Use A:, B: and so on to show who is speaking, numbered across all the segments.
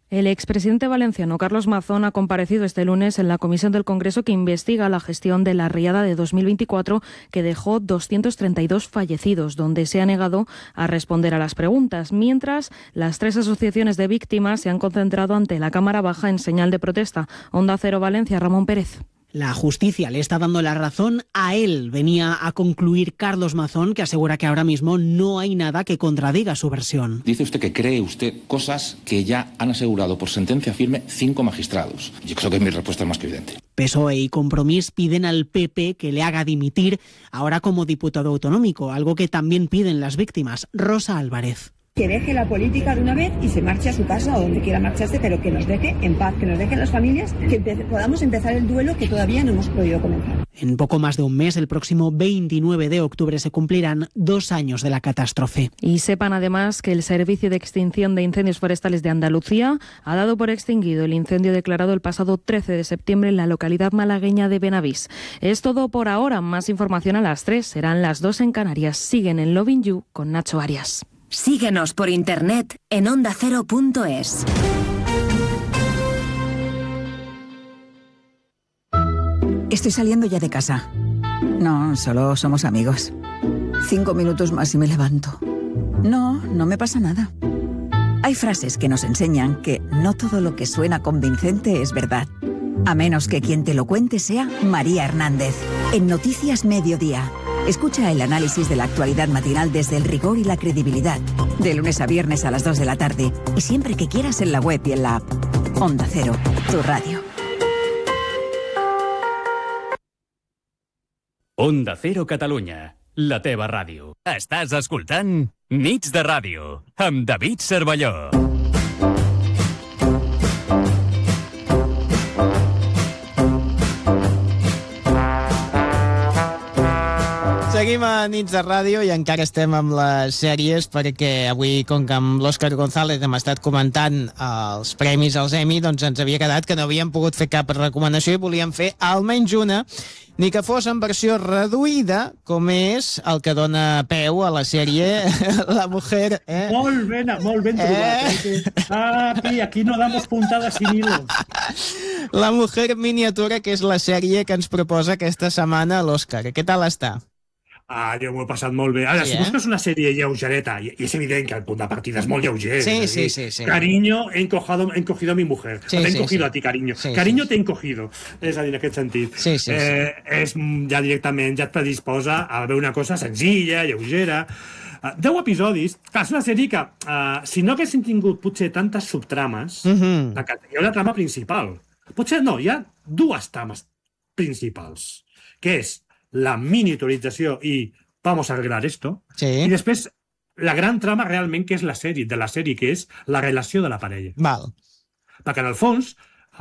A: El expresidente valenciano Carlos Mazón ha comparecido este lunes en la comisión del Congreso que investiga la gestión de la riada de 2024 que dejó 232 fallecidos, donde se ha negado a responder a las preguntas, mientras las 3 asociaciones de víctimas se han concentrado ante la Cámara Baja en señal de protesta. Onda Cero Valencia, Ramón Pérez.
B: La justicia le está dando la razón a él, venía a concluir Carlos Mazón, que asegura que ahora mismo no hay nada que contradiga su versión.
C: Dice usted que cree usted cosas que ya han asegurado por sentencia firme 5 magistrados. Yo creo que mi respuesta es más que evidente.
B: PSOE y Compromís piden al PP que le haga dimitir ahora como diputado autonómico, algo que también piden las víctimas. Rosa Álvarez.
D: Que deje la política de una vez y se marche a su casa o donde quiera marcharse, pero que nos deje en paz, que nos dejen las familias, que podamos empezar el duelo que todavía no hemos podido comenzar.
B: En poco más de un mes, el próximo 29 de octubre, se cumplirán 2 años de la catástrofe.
A: Y sepan además que el Servicio de Extinción de Incendios Forestales de Andalucía ha dado por extinguido el incendio declarado el pasado 13 de septiembre en la localidad malagueña de Benavís. Es todo por ahora. Más información a las 3. Serán las 2 en Canarias. Siguen en Loving You con Nacho Arias.
E: Síguenos por internet en ondacero.es.
F: Estoy saliendo ya de casa. No, solo somos amigos. 5 minutos más y me levanto. No, no me pasa nada. Hay frases que nos enseñan que no todo lo que suena convincente es verdad. A menos que quien te lo cuente sea María Hernández. En Noticias Mediodía. Escucha el análisis de la actualidad matinal desde el rigor y la credibilidad. De lunes a viernes a las 2 de la tarde. Y siempre que quieras en la web y en la app. Onda Cero, tu radio.
G: Onda Cero Catalunya, la teva ràdio. Estàs escoltant Nits de Ràdio, amb David Cervelló.
H: Seguim a Nits de Ràdio i encara estem amb les sèries perquè avui, com que amb l'Òscar González hem estat comentant els premis als Emmy, doncs ens havia quedat que no havíem pogut fer cap recomanació i volíem fer almenys una, ni que fos en versió reduïda, com és el que dona peu a la sèrie La Mujer...
I: Molt ben trobat. Papi, aquí no damos puntadas sin hilo.
H: La Mujer Miniatura, que és la sèrie que ens proposa aquesta setmana l'Òscar. Què tal està?
I: Jo m'ho he passat molt bé. Ara, si busques una sèrie lleugereta, i és evident que el punt de partida és molt lleuger.
H: Sí.
I: Cariño, he encogido a mi mujer. T'he encogido a ti, cariño. Cariño, t'he encogido. És a dir, en aquest sentit. És ja directament, ja et predisposa a veure una cosa senzilla, lleugera. 10 episodis. Clar, és una sèrie que, si no haguessin tingut potser tantes subtrames, hi ha una trama principal. Potser no, hi ha 2 trames principals, que és la miniaturització i vamos a arreglar esto, i després la gran trama realment que és la sèrie, que és la relació de la parella. Perquè en el fons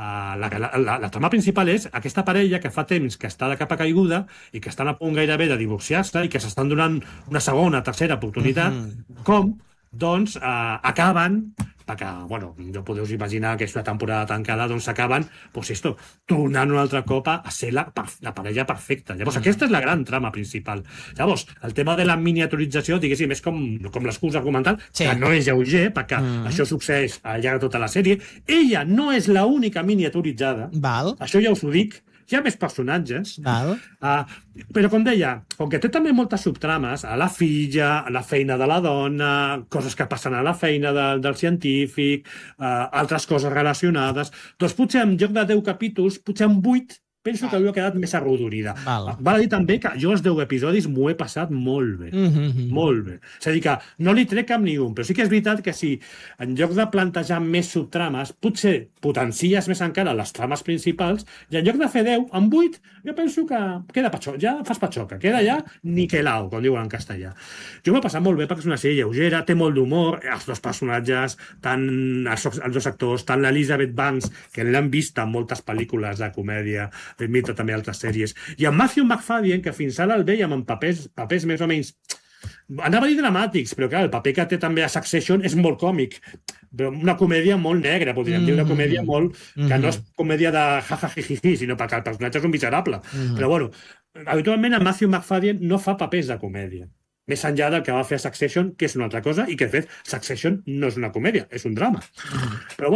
I: la trama principal és aquesta parella que fa temps que està de capa caiguda i que estan a punt gairebé de divorciar-se i que s'estan donant una segona, tercera oportunitat, com doncs acaben, perquè, bueno, no podeu imaginar que és una temporada tancada, doncs acaben, doncs esto, tornant un altre cop a ser la parella perfecta. Llavors, aquesta és la gran trama principal. Llavors, el tema de la miniaturització, diguéssim, és com l'excus argumental, que no és lleuger, perquè això succeeix al llarg de tota la sèrie. Ella no és l'única miniaturitzada, això ja us ho dic, hi ha més personatges, però com deia, com que té també moltes subtrames, a la filla, a la feina de la dona, coses que passen a la feina del científic, altres coses relacionades, doncs potser en lloc de 10 capítols, potser en 8 penso que hauria quedat més arrodonida. Val a dir també que jo els 10 episodis m'ho he passat molt bé. Molt bé. És a dir que no li trec cap ni un, però sí que és veritat que si en lloc de plantejar més subtrames, potser potencies més encara les trames principals, i en lloc de fer 10, en 8, jo penso que queda patxoca, ja fas patxoca, queda ja niquelao, com diuen en castellà. Jo m'ho he passat molt bé perquè és una sèrie lleugera, té molt d'humor, els 2 personatges, tant els 2 actors, tant l'Elizabeth Banks, que l'han vist en moltes pel·lícules de comèdia, imita també altres sèries. I en Matthew McFadden, que fins ara el veiem en papers més o menys, anava a dir dramàtics, però clar, el paper que té també a Succession és molt còmic, però una comèdia molt negra, podríem dir, una comèdia molt... que no és comèdia de jajajijiji, sinó perquè el personatge és un miserable. Però bueno, habitualment en Matthew McFadden no fa papers de comèdia, més enllà del que va fer a Succession, que és una altra cosa, i que de fet Succession no és una comèdia, és un drama. Però bueno,